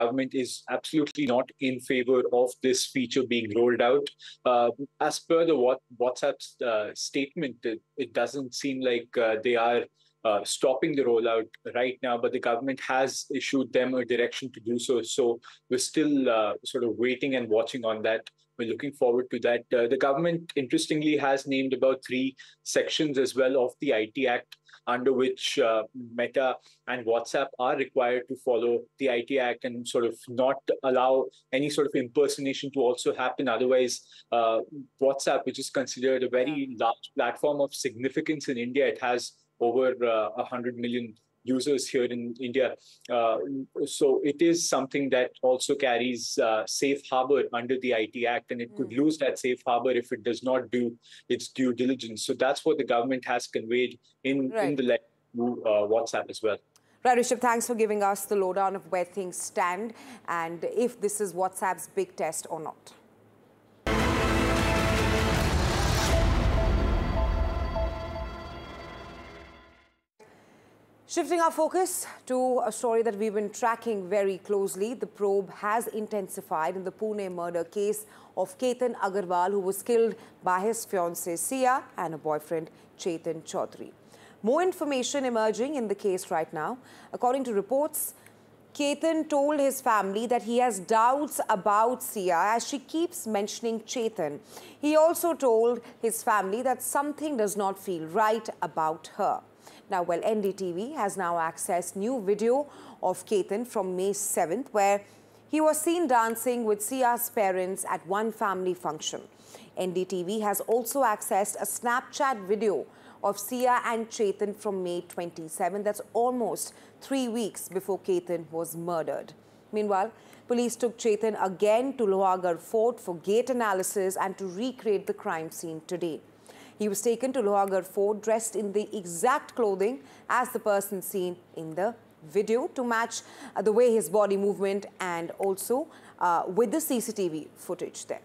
government is absolutely not in favor of this feature being rolled out. As per the WhatsApp's statement, it doesn't seem like they are stopping the rollout right now, but the government has issued them a direction to do so. So we're still sort of waiting and watching on that. We're looking forward to that. The government, interestingly, has named about 3 sections as well of the IT Act, under which Meta and WhatsApp are required to follow the IT Act and sort of not allow any sort of impersonation to also happen. Otherwise, WhatsApp, which is considered a very large platform of significance in India, it has over 100 million users here in India. So it is something that also carries safe harbor under the IT Act, and it could lose that safe harbor if it does not do its due diligence. So that's what the government has conveyed in the letter to WhatsApp as well. Right, Rishabh, thanks for giving us the lowdown of where things stand and if this is WhatsApp's big test or not. Shifting our focus to a story that we've been tracking very closely, the probe has intensified in the Pune murder case of Ketan Agarwal, who was killed by his fiancée Sia and her boyfriend Chetan Chaudhary. More information emerging in the case right now. According to reports, Ketan told his family that he has doubts about Sia as she keeps mentioning Chetan. He also told his family that something does not feel right about her. Now, well, NDTV has now accessed new video of Ketan from May 7th, where he was seen dancing with Sia's parents at one family function. NDTV has also accessed a Snapchat video of Sia and Chetan from May 27th. That's almost 3 weeks before Ketan was murdered. Meanwhile, police took Chetan again to Lohagarh Fort for gate analysis and to recreate the crime scene today. He was taken to Lohagarh Fort dressed in the exact clothing as the person seen in the video to match the way his body movement and also with the CCTV footage there.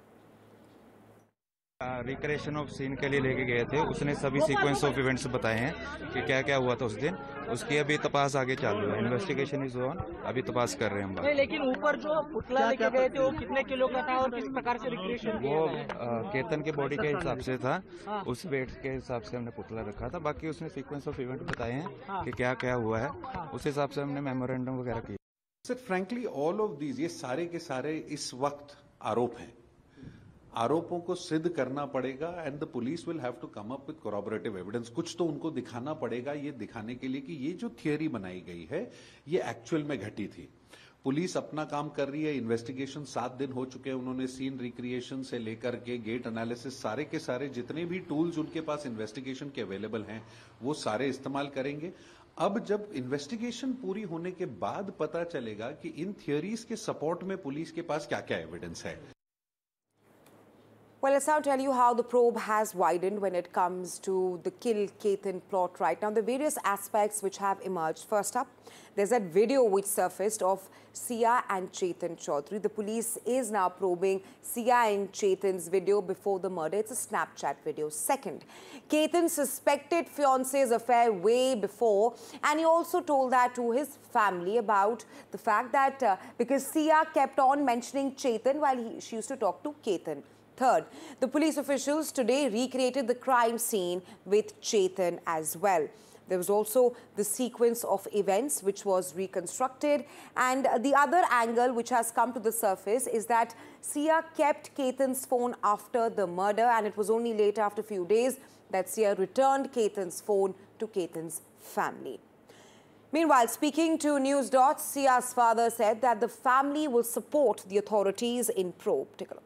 Recreation of scene के लिए लेके गए थे, उसने सभी sequence of events बताए हैं कि क्या क्या हुआ था उस दिन. उसकी अभी तपास आगे चालू है, इन्वेस्टिगेशन इज ऑन, अभी तपास कर रहे हैं हम. लेकिन ऊपर जो पुतला लेके गए थे वो कितने किलो का था और किस प्रकार से रिक्रिएशन किया वो केतन के बॉडी के हिसाब से था, उस वेट के हिसाब से हमने पुतला रखा था. बाकी उसने सीक्वेंस ऑफ इवेंट बताए हैं कि क्या क्या हुआ है, उस हिसाब से हमने मेमोरेंडम वगैरह किया. Sir frankly all of these, ये सारे के सारे इस वक्त आरोप हैं. आरोपों को सिद्ध करना पड़ेगा and the police will have to come up with कोरॉबरेटिव evidence. कुछ तो उनको दिखाना पड़ेगा, ये दिखाने के लिए कि ये जो थियरी बनाई गई है ये एक्चुअल में घटी थी. पुलिस अपना काम कर रही है, इन्वेस्टिगेशन 7 दिन हो चुके हैं. उन्होंने सीन रिक्रिएशन से लेकर के गेट एनालिसिस, सारे के सारे जितने भी टूल्स उनके पास इन्वेस्टिगेशन के अवेलेबल हैं वो सारे इस्तेमाल करेंगे. अब जब इन्वेस्टिगेशन पूरी होने के बाद पता चलेगा कि इन थियरीज के सपोर्ट में पुलिस के पास क्या क्या एविडेंस है. Well, let's now tell you how the probe has widened when it comes to the Kill Ketan plot right now. The various aspects which have emerged. First up, there's that video which surfaced of Sia and Chetan Chaudhary. The police is now probing Sia and Chetan's video before the murder. It's a Snapchat video. Second, Ketan suspected fiance's affair way before, and he also told that to his family about the fact that because Sia kept on mentioning Chetan while she used to talk to Ketan. Third, the police officials today recreated the crime scene with Chetan as well. There was also the sequence of events which was reconstructed, and the other angle which has come to the surface is that Sia kept Ketan's phone after the murder, and it was only later, after a few days, that Sia returned Ketan's phone to Ketan's family. Meanwhile, speaking to News Dot, Sia's father said that the family will support the authorities in probe. Take a look.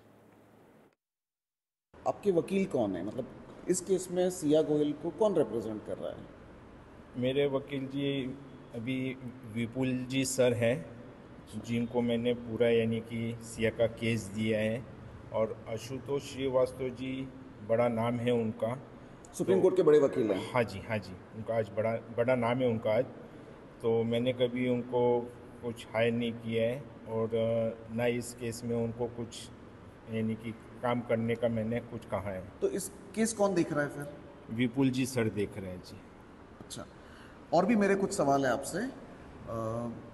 आपके वकील कौन है, मतलब इस case में सिया गोयल को कौन represent कर रहा है? मेरे वकील जी अभी विपुल जी सर हैं, जिनको मैंने पूरा यानी कि सिया का केस दिया है, और आशुतोष श्रीवास्तव जी बड़ा नाम है उनका, सुप्रीम कोर्ट के बड़े वकील हैं. हाँ जी, उनका आज बड़ा नाम है उनका आज. तो मैंने कभी उनको कुछ हायर नहीं किया है और ना इस केस में उनको कुछ यानी कि काम करने का मैंने कुछ कहा है. तो इस केस कौन देख रहा है फिर? विपुल जी सर देख रहे हैं जी. अच्छा, और भी मेरे कुछ सवाल है आपसे.